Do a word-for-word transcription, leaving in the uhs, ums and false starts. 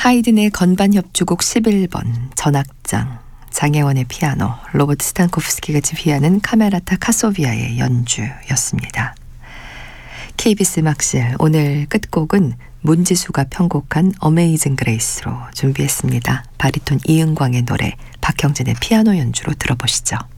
하이든의 건반 협주곡 십일 번, 전악장, 장혜원의 피아노, 로버트 스탄코프스키가 지휘하는 카메라타 카소비아의 연주였습니다. 케이비에스 음악실 오늘 끝곡은 문지수가 편곡한 어메이징 그레이스로 준비했습니다. 바리톤 이은광의 노래, 박형진의 피아노 연주로 들어보시죠.